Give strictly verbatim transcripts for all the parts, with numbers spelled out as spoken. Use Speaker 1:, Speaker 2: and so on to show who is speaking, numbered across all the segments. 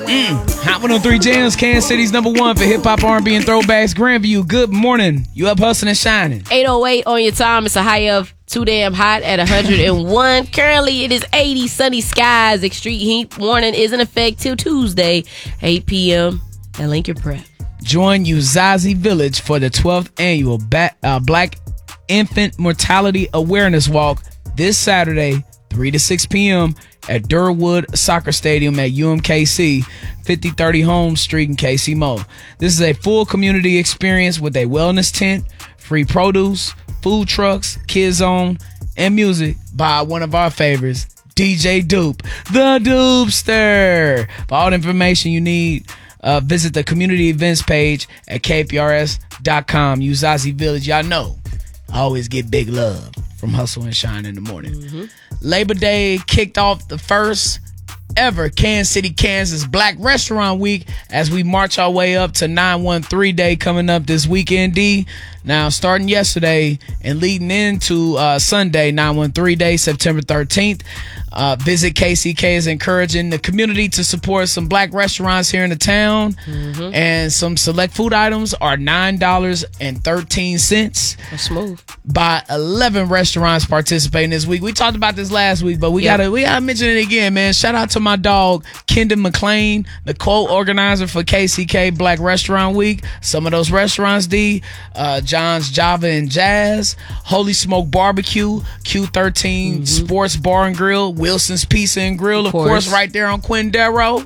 Speaker 1: Mm. Hot one oh three Jams, Kansas City's number one for hip-hop, R and B, and throwbacks. Grandview, good morning. You up hustling and shining.
Speaker 2: eight oh eight on your time. It's a high of too damn hot at one hundred one. Currently, it is eighty, sunny skies. Extreme heat warning is in effect till Tuesday, eight p.m. at Lincoln Prep.
Speaker 1: Join Uzazi Village for the twelfth annual ba- uh, Black Infant Mortality Awareness Walk this Saturday, three to six p.m. at Durwood Soccer Stadium at U M K C, fifty thirty Holmes Street in K C Mo. This is a full community experience with a wellness tent, free produce, food trucks, kids zone, and music by one of our favorites, D J Dupe, the Dupester. For all the information you need, uh, visit the community events page at K P R S dot com. Uzazi Village, y'all know, I always get big love from Hustle and Shine in the morning. Mm-hmm. Labor Day kicked off the first ever Kansas City, Kansas Black Restaurant Week as we march our way up to nine one three Day coming up this weekend, D. Now, starting yesterday and leading into uh, Sunday, nine one three Day, September thirteenth. Uh, Visit K C K is encouraging the community to support some black restaurants here in the town. Mm-hmm. And some select food items are nine dollars and thirteen cents.
Speaker 2: That's smooth.
Speaker 1: By eleven restaurants participating this week. We talked about this last week, but we yep. gotta we gotta mention it again, man. Shout out to my dog, Kendon McLean, the co-organizer for K C K Black Restaurant Week. Some of those restaurants, D, uh, John's Java and Jazz, Holy Smoke Barbecue, Q thirteen mm-hmm. Sports Bar and Grill, Wilson's Pizza and Grill, of, of course. course, right there on Quindaro.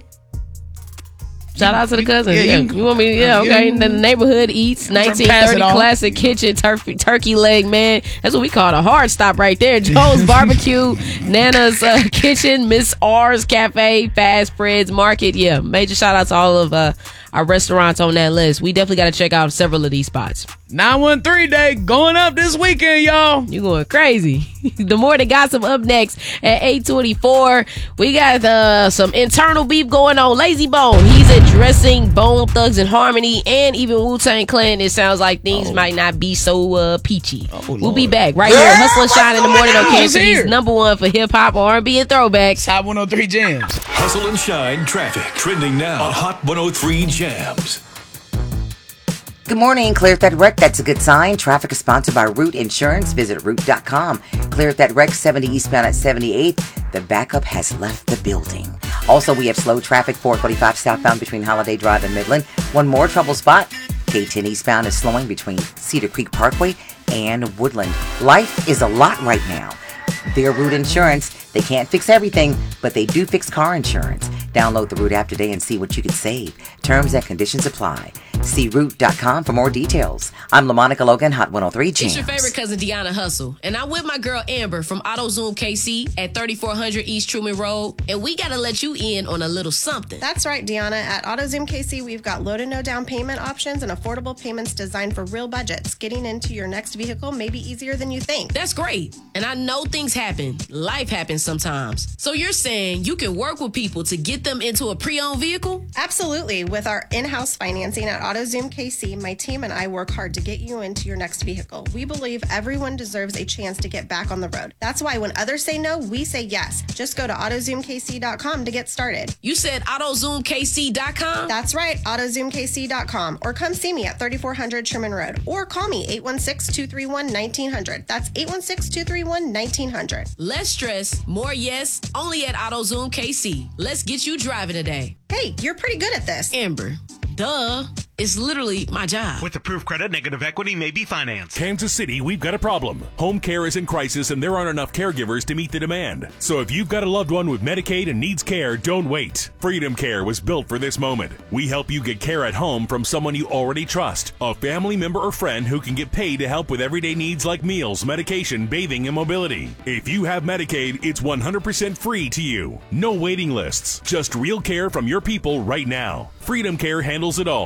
Speaker 2: Shout out to the cousins.
Speaker 1: Yeah,
Speaker 2: yeah.
Speaker 1: You,
Speaker 2: you want me? Yeah, okay.
Speaker 1: Yeah.
Speaker 2: The neighborhood eats nineteen thirty classic kitchen turkey, turkey leg, man. That's what we call a hard stop right there. Joe's Barbecue, Nana's uh, Kitchen, Miss R's Cafe, Fast Fred's Market. Yeah, major shout out to all of uh, our restaurants on that list. We definitely got to check out several of these spots.
Speaker 1: nine one three Day going up this weekend, y'all.
Speaker 2: You going crazy. The more the gossip up next at eight twenty-four. We got uh, some internal beef going on. Lazy Bone, he's addressing Bone Thugs and Harmony and even Wu-Tang Clan. It sounds like things oh. might not be so uh, peachy. Oh, we'll
Speaker 1: Lord.
Speaker 2: be back right here. Hustle and Shine in the morning on Kansas City's number one for hip-hop, R and B, and throwbacks.
Speaker 1: Hot one oh three Jams.
Speaker 3: Hustle and Shine traffic trending now on Hot one oh three Jams.
Speaker 4: Good morning. Clear that wreck. That's a good sign. Traffic is sponsored by Root Insurance. Visit root dot com. Clear that wreck seventy eastbound at seventy-eighth. The backup has left the building. Also, we have slow traffic four forty-five southbound between Holiday Drive and Midland. One more trouble spot. K ten eastbound is slowing between Cedar Creek Parkway and Woodland. Life is a lot right now. They're Root Insurance. They can't fix everything, but they do fix car insurance. Download the Root app today and see what you can save. Terms and conditions apply. See root dot com for more details. I'm LaMonica Logan, Hot one oh three Jams.
Speaker 2: It's your favorite cousin, Deanna Hustle. And I'm with my girl, Amber, from AutoZoom K C at thirty-four hundred East Truman Road. And we got to let you in on a little something.
Speaker 5: That's right, Deanna. At AutoZoom K C, we've got low to no down payment options and affordable payments designed for real budgets. Getting into your next vehicle may be easier than you think.
Speaker 2: That's great. And I know things happen. Life happens sometimes. So you're saying you can work with people to get them into a pre-owned vehicle?
Speaker 5: Absolutely. With our in-house financing at AutoZoom K C, my team and I work hard to get you into your next vehicle. We believe everyone deserves a chance to get back on the road. That's why when others say no, we say yes. Just go to auto zoom k c dot com to get started.
Speaker 2: You said auto zoom k c dot com?
Speaker 5: That's right, auto zoom k c dot com. Or come see me at thirty-four hundred Sherman Road. Or call me eight one six, two three one, one nine zero zero. That's eight one six, two three one, one nine zero zero.
Speaker 2: Less stress, more yes, only at AutoZoom K C. Let's get you driving today.
Speaker 5: Hey, you're pretty good at this.
Speaker 2: Amber, duh. It's literally my job.
Speaker 6: With approved credit, negative equity may be financed.
Speaker 7: Kansas City, we've got a problem. Home care is in crisis and there aren't enough caregivers to meet the demand. So if you've got a loved one with Medicaid and needs care, don't wait. Freedom Care was built for this moment. We help you get care at home from someone you already trust. A family member or friend who can get paid to help with everyday needs like meals, medication, bathing, and mobility. If you have Medicaid, it's one hundred percent free to you. No waiting lists. Just real care from your people right now. Freedom Care handles it all. Training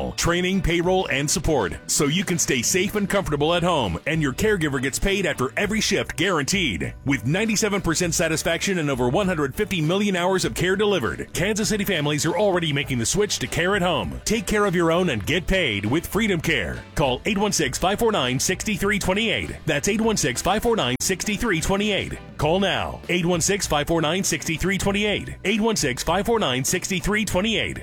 Speaker 7: cleaning, payroll, and support, so you can stay safe and comfortable at home, and your caregiver gets paid after every shift guaranteed. With ninety-seven percent satisfaction and over one hundred fifty million hours of care delivered, Kansas City families are already making the switch to care at home. Take care of your own and get paid with Freedom Care. Call eight one six, five four nine, six three two eight. That's eight one six, five four nine, six three two eight. Call now. eight one six, five four nine, six three two eight. eight one six, five four nine, six three two eight.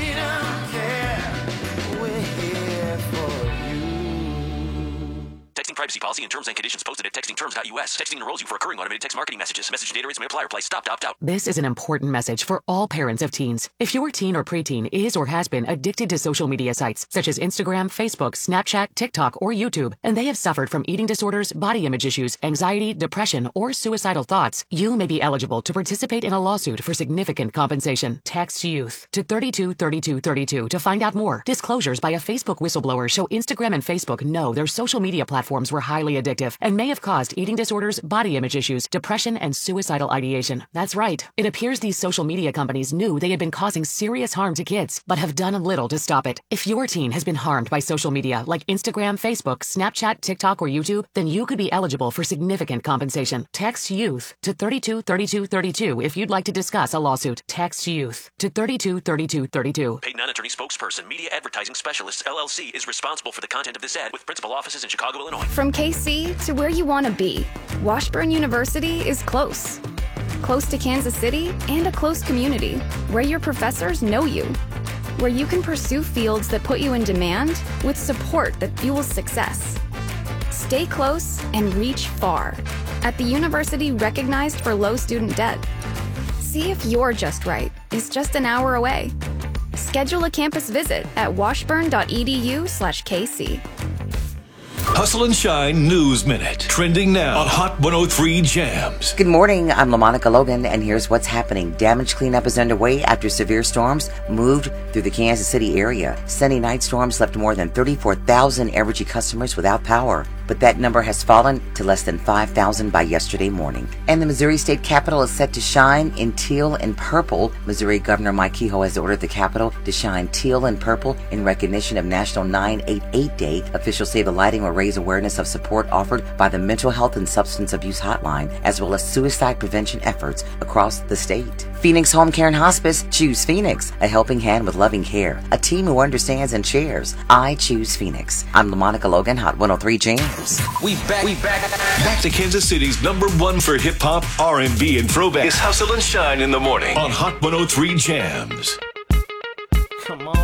Speaker 8: Texting privacy policy and terms and conditions posted at texting terms dot U S. Texting enrolls you for recurring automated text marketing messages. Message data rates may apply. Reply stop to opt out.
Speaker 9: This is an important message for all parents of teens. If your teen or preteen is or has been addicted to social media sites such as Instagram, Facebook, Snapchat, TikTok, or YouTube, and they have suffered from eating disorders, body image issues, anxiety, depression, or suicidal thoughts, you may be eligible to participate in a lawsuit for significant compensation. Text YOUTH to three two three two three two to find out more. Disclosures by a Facebook whistleblower show Instagram and Facebook know their social media platforms were highly addictive and may have caused eating disorders, body image issues, depression, and suicidal ideation. That's right. It appears these social media companies knew they had been causing serious harm to kids, but have done little to stop it. If your teen has been harmed by social media like Instagram, Facebook, Snapchat, TikTok, or YouTube, then you could be eligible for significant compensation. Text YOUTH to three two three two three two if you'd like to discuss a lawsuit. Text YOUTH to three two three two three two.
Speaker 8: Paid non-attorney spokesperson, Media Advertising Specialists, L L C, is responsible for the content of this ad with principal offices in Chicago, Illinois.
Speaker 10: From K C to where you want to be, Washburn University is close. Close to Kansas City and a close community where your professors know you. Where you can pursue fields that put you in demand with support that fuels success. Stay close and reach far. At the university recognized for low student debt. See if You're Just Right is just an hour away. Schedule a campus visit at washburn dot e d u slash K C.
Speaker 3: Hustle and Shine News Minute. Trending now on Hot one oh three Jams.
Speaker 4: Good morning, I'm LaMonica Logan, and here's what's happening. Damage cleanup is underway after severe storms moved through the Kansas City area. Sunny night storms left more than thirty-four thousand Evergy customers without power, but that number has fallen to less than five thousand by yesterday morning. And the Missouri State Capitol is set to shine in teal and purple. Missouri Governor Mike Kehoe has ordered the Capitol to shine teal and purple in recognition of National nine eight eight Day. Officials say the lighting will raise awareness of support offered by the Mental Health and Substance Abuse Hotline, as well as suicide prevention efforts across the state. Phoenix Home Care and Hospice. Choose Phoenix, a helping hand with loving care, a team who understands and shares. I choose Phoenix. I'm LaMonica Logan, Hot one oh three Jams.
Speaker 3: We back, we back, back to Kansas City's number one for hip hop, R and B, and throwback. It's Hustle and Shine in the morning on Hot one oh three Jams.
Speaker 11: Come on.